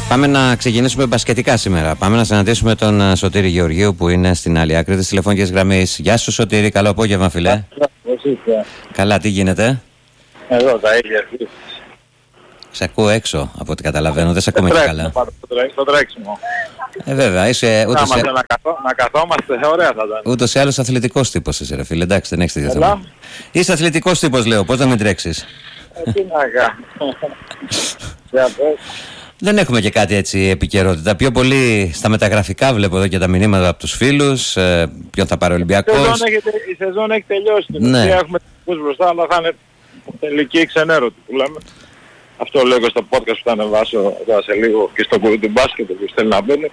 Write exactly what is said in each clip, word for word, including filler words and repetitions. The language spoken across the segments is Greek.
Πάμε να ξεκινήσουμε μπασκετικά σήμερα. Πάμε να συναντήσουμε τον Σωτήρη Γεωργίου που είναι στην άλλη άκρη της τηλεφωνικής γραμμής. Γεια σου Σωτήρη, καλό απόγευμα φίλε. Καλά, τι γίνεται? Εδώ τα ίδια. Σε ακούω έξω από ό,τι καταλαβαίνω, δεν σε ακούμε και καλά. Στο τρέξιμο. Ε, βέβαια, είσαι ούτως ή... να, καθώ, να καθόμαστε, ωραία θα ήταν. Ούτως ή άλλως αθλητικός τύπος είσαι ρε φίλε, εντάξει, δεν έχεις τέτοια θέμα. Είσαι αθλητικός τύπος λέω, πώς να μην τρέξεις? Ε, τι να κάνω. Δεν έχουμε και κάτι έτσι επικαιρότητα. Πιο πολύ στα μεταγραφικά βλέπω εδώ και τα μηνύματα από τους φίλους. Ε, ποιον θα πάρει ο Ολυμπιακός. Η σεζόν έχει, η σεζόν έχει τελειώσει. Ναι. Έχουμε τελικούς μπροστά, αλλά θα είναι τελική ξενέρωτη που λέμε. Αυτό λέω και στο podcast που θα ανεβάσω εδώ σε λίγο και στο κουρί του μπάσκετ, που θέλει να μπαίνει.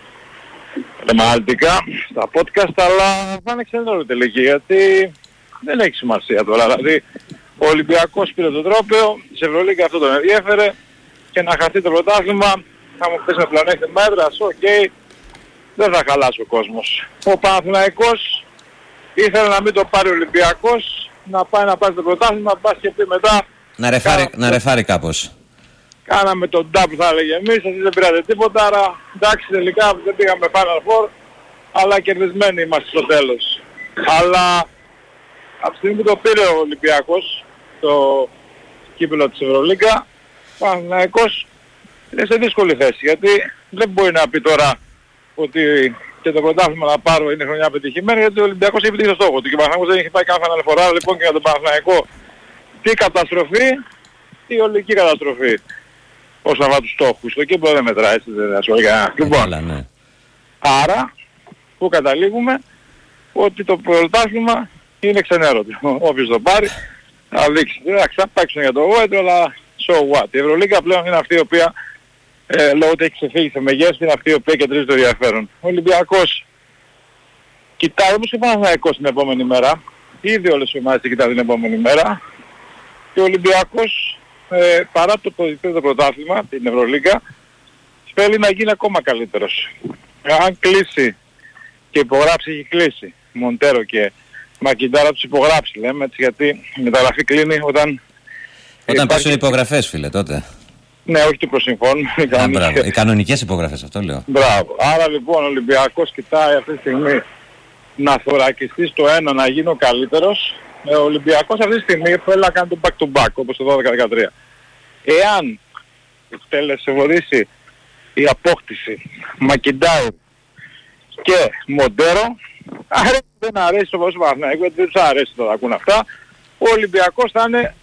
Αναλυτικά στα podcast, αλλά θα είναι ξενέρωτη τελική, γιατί δεν έχει σημασία τώρα. Δηλαδή ο Ολυμπιακός πήρε το τρόπαιο, η Ευρωλίγκα αυτό τον ενδιέφερε. Και να χαθεί το πρωτάθλημα, θα μου πεις με πλανέτη μέτρας, οκ, okay, δεν θα χαλάσει ο κόσμος. Ο Παναθηναϊκός ήθελε να μην το πάρει ο Ολυμπιακός, να πάει να πάρει το πρωτάθλημα, πας και πει μετά... Να ρεφάρει, κάνα, να ρεφάρει κάπως. Κάναμε τον double θα έλεγε εμείς, εσείς δεν πήρατε τίποτα, άρα εντάξει τελικά δεν πήγαμε Final Four, αλλά κερδισμένοι είμαστε στο τέλος. Αλλά από τη στιγμή που το πήρε ο Ολυμπιακός, το κύπελλο της Ευρωλίγκα, ο Παναθηναϊκός είναι σε δύσκολη θέση, γιατί δεν μπορεί να πει τώρα ότι και το πρωτάθλημα να πάρω είναι χρονιά πετυχημένη, γιατί ο Ολυμπιακός έχει επιτύχει το στόχο του και ο Παναθηναϊκός δεν έχει πάει καν Final Four. Λοιπόν και για τον Παναθηναϊκό τι καταστροφή, τι ολική καταστροφή όσον αφορά τους στόχους. Το κύπελλο δεν μετράει, έτσι δεν ασχολεί κανένα. Λοιπόν, ναι. Άρα που καταλήγουμε ότι το πρωτάθλημα είναι ξενέρωτο. Όποιος το πάρει θα δείξει. Εντάξει, θα παίξουν για το γόητρο, αλλά so what. Η Ευρωλίγκα πλέον είναι αυτή η οποία, ε, λόγω ότι έχει ξεφύγει σε μεγέθη, είναι αυτή η οποία κεντρίζει το ενδιαφέρον. Ο Ολυμπιακός κοιτάει όμως και ο Παναθηναϊκός την επόμενη μέρα. Ήδη όλες οι ομάδες κοιτάνε την επόμενη μέρα. Και ο Ολυμπιακός, ε, παρά το το πρωτάθλημα, την Ευρωλίγκα, θέλει να γίνει ακόμα καλύτερος. Αν κλείσει και υπογράψει, έχει κλείσει. Μοντέρο και Μακιντάρα τους υπογράψει, λέμε έτσι, γιατί η μεταγραφή κλείνει όταν... Όταν πέσουν οι υπογραφές φίλε τότε. Ναι, όχι του προσυμφώνου. Οι κανονικές υπογραφές, αυτό λέω. Μπράβο. Άρα λοιπόν ο Ολυμπιακός κοιτάει αυτή τη στιγμή να θωρακιστεί στο ένα, να γίνει ο καλύτερος. Ο Ολυμπιακός αυτή τη στιγμή θέλει να κάνει το back to back, όπως το δώδεκα δεκατρία. Εάν τελεσεβορήσει η απόκτηση Μακιντάουρ και Μοντέρο, άρα δεν αρέσει όπως ο Παναθηναϊκός, γιατί δεν τους αρέσει το να ακούν αυτά, ο Ολυμπιακός θα είναι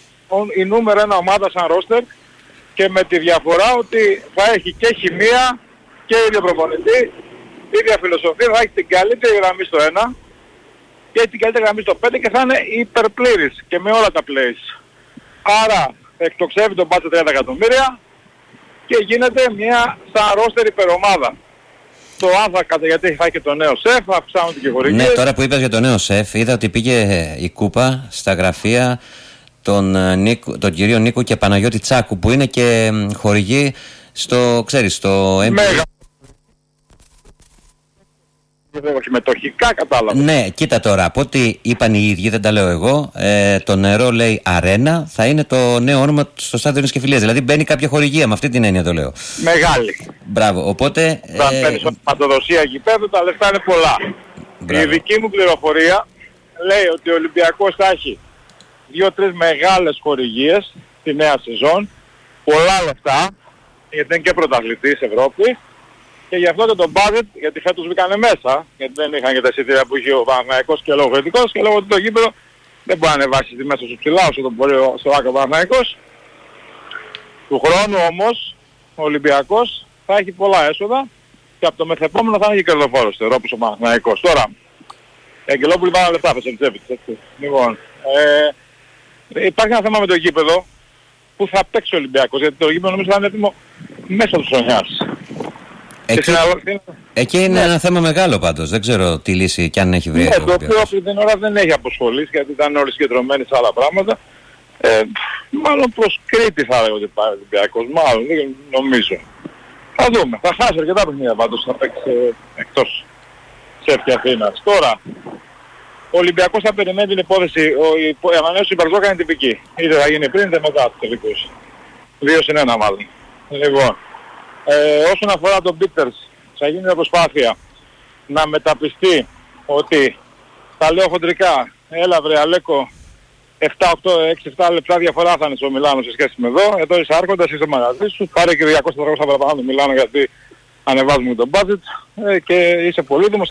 η νούμερο ένα ομάδα σαν ρόστερ και με τη διαφορά ότι θα έχει και χημεία και ίδιο προπονητή, ίδια φιλοσοφία, θα έχει την καλύτερη γραμμή στο ένα και την καλύτερη γραμμή στο πέντε και θα είναι υπερπλήρης και με όλα τα plays. Άρα εκτοξεύει τον μπάτσε τριάντα εκατομμύρια και γίνεται μια σαν ρόστερ υπερομάδα. Το αν θα κατά γιατί θα έχει και το νέο σεφ, θα αυξάνονται και χορηγίες. Ναι, τώρα που είπες για το νέο σεφ, είδα ότι πήγε η κούπα στα γραφεία τον, Νίκο, τον κύριο Νίκο και Παναγιώτη Τσάκου που είναι και χορηγοί στο, ξέρεις, στο εμ πι έι. Μέγα. Όχι μετοχικά κατάλαβα. Ναι, κοίτα τώρα, από ό,τι είπαν οι ίδιοι, δεν τα λέω εγώ, ε, το νερό λέει Αρένα, θα είναι το νέο όνομα στο στάδιο της Κεφυλίας. Δηλαδή μπαίνει κάποια χορηγία, με αυτή την έννοια το λέω. Μεγάλη. Μπράβο, οπότε... Θα ε, παίρνεις πατοδοσία γηπέδου, τα λεφτά είναι πολλά. Μπράβο. Η δική μου πληροφορία λέει ότι ο Ολυμπιακός θα έχει δύο-τρεις μεγάλες χορηγίες τη νέα σεζόν, πολλά λεφτά, γιατί είναι και πρωταθλητής Ευρώπη, και γι' αυτό και το budget, γιατί φέτος μπήκανε μέσα, γιατί δεν είχαν και τα εισιτήρια που είχε ο Παναθηναϊκός και ο Λογοθετικός, και λόγω ότι το γήπεδο δεν μπορεί να ανεβάσει τη μέσα σου ψηλά όσο τον μπορεί στο Άκο Παναθηναϊκός. Του χρόνου όμως ο Ολυμπιακός θα έχει πολλά έσοδα και από το μεθεπόμενο θα έχει κερδοφόρος, θεωρώ, όπως ο Παναθηναϊκός. Τώρα, οι Αγγελόπουλοι πάνε λεφτά, πες έτσι. Λοιπόν, ε, υπάρχει ένα θέμα με το γήπεδο που θα παίξει ο Ολυμπιακός, γιατί το γήπεδο νομίζω θα είναι έτοιμο μέσα της χρονιάς. Εκεί, εκεί είναι ναι. ένα θέμα μεγάλο πάντως, δεν ξέρω τι λύση κι αν έχει βρει. Ναι, το οποίο αυτή την ώρα δεν έχει αποσχολήσει, γιατί ήταν όλοι συγκεντρωμένοι σε άλλα πράγματα. Ε, μάλλον προς Κρήτη θα έλεγα ότι πάει ο Ολυμπιακός, μάλλον, δεν νομίζω. Θα δούμε, θα χάσει αρκετά παιχνίδια πάντως, θα παίξει ε, εκτός Σεφ και Αθήνας. Τώρα, ο Ολυμπιακός θα περιμένει την υπόθεση, ο, η, η ανανέωση του Μπαρζόκα είναι τυπική. Είτε θα γίνει πριν είτε μετά τους τελικούς. Δύο συν ένα μάλλον. Λοιπόν, Ε, όσον αφορά τον Πίτερς, θα γίνει μια προσπάθεια να μεταπιστεί ότι, τα λέω χοντρικά, έλα βρε Αλέκο, επτά οκτώ έξι επτά λεπτά διαφορά θα είναι στο Μιλάνο σε σχέση με εδώ. Εδώ είσαι άρχοντας, είσαι μαγαζί σου, πάρε και διακόσια τετρακόσια παραπάνω το Μιλάνο γιατί ανεβάζουμε τον budget ε, και είσαι πολύτιμος.